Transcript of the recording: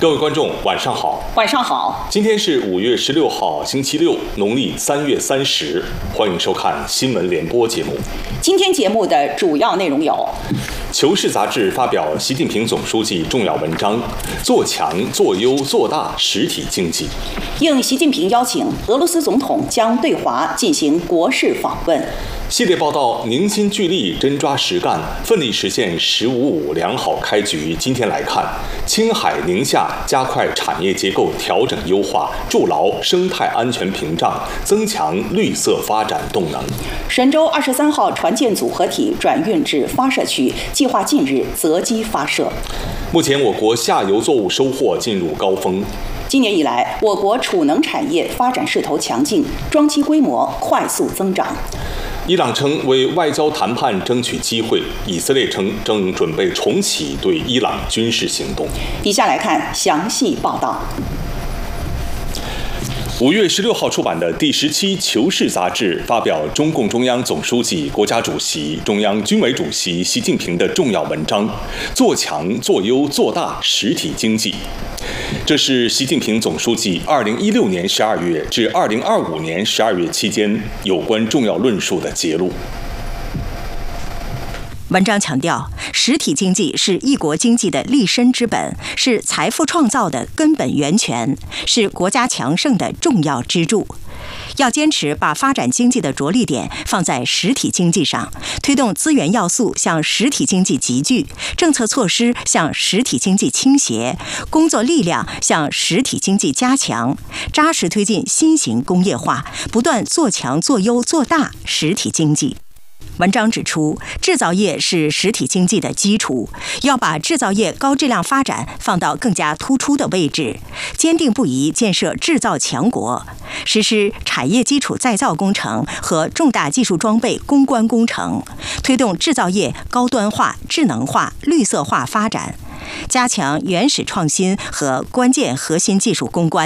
各位观众，晚上好。 晚上好。 今天是5月16号，星期六，农历3月30。欢迎收看新闻联播节目。 今天节目的主要内容有： 《求是》杂志发表习近平总书记重要文章，做强、做优、做大实体经济。 应习近平邀请，俄罗斯总统将对华进行国事访问。 系列报道：凝心聚力，真抓实干，奋力实现“15+5”良好开局。今天来看，青海、宁夏加快产业结构调整优化，筑牢生态安全屏障，增强绿色发展动能。 神舟23号船舰组合体转运至发射区，计划近日择机发射。 目前，我国下游作物收获进入高峰。 今年以来，我国储能产业发展势头强劲，装机规模快速增长。 伊朗称为外交谈判争取机会，以色列称正准备重启对伊朗军事行动。 以下来看详细报道。 5月16号出版的第10期《求是》杂志发表中共中央总书记、国家主席、中央军委主席习近平的重要文章，做强、做优、做大实体经济。这是习近平总书记2016年12月至2025年12月期间有关重要论述的节录。 文章强调，实体经济是一国经济的立身之本，是财富创造的根本源泉，是国家强盛的重要支柱。要坚持把发展经济的着力点放在实体经济上，推动资源要素向实体经济集聚，政策措施向实体经济倾斜，工作力量向实体经济加强，扎实推进新型工业化，不断做强、做优、做大实体经济。文章指出，制造业是实体经济的基础，要把制造业高质量发展放到更加突出的位置，坚定不移建设制造强国，实施产业基础再造工程和重大技术装备攻关工程，推动制造业高端化、智能化、绿色化发展，加强原始创新和关键核心技术攻关。